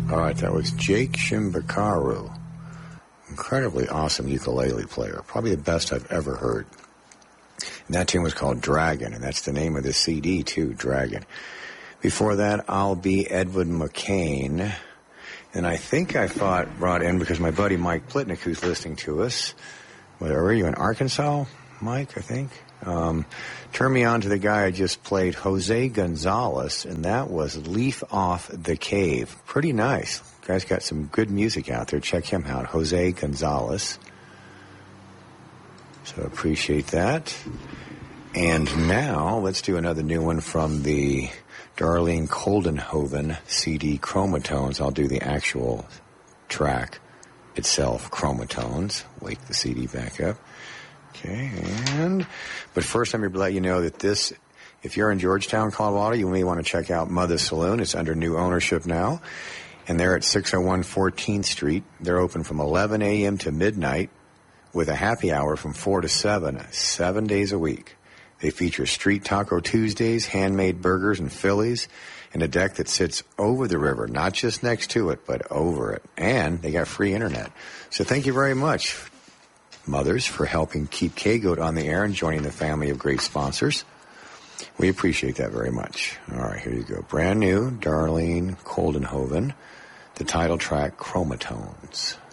All right, that was Jake Shimbakaru. Incredibly awesome ukulele player. Probably the best I've ever heard. And that tune was called Dragon, and that's the name of the CD, too, Dragon. Before that, I'll Be Edward McCain. And I think I brought in, because my buddy Mike Plitnick, who's listening to us, where are you, in Arkansas, Mike, I think? Turned me on to the guy I just played, Jose Gonzalez, and that was Leaf Off the Cave. Pretty nice. Guy's got some good music out there. Check him out, Jose Gonzalez. So appreciate that. And now let's do another new one from the Darlene Coldenhoven CD, Chromatones. I'll do the actual track itself, Chromatones. Wake the CD back up. Okay, but first let me let you know that this, if you're in Georgetown, Colorado, you may want to check out Mother's Saloon. It's under new ownership now, and they're at 601 14th Street. They're open from 11 a.m. to midnight with a happy hour from 4 to 7 days a week. They feature Street Taco Tuesdays, handmade burgers and Phillies, and a deck that sits over the river, not just next to it, but over it. And they got free internet. So thank you very much, Mothers, for helping keep K-Goat on the air and joining the family of great sponsors. We appreciate that very much. All right, here you go. Brand new, Darlene Coldenhoven, the title track, Chromatones.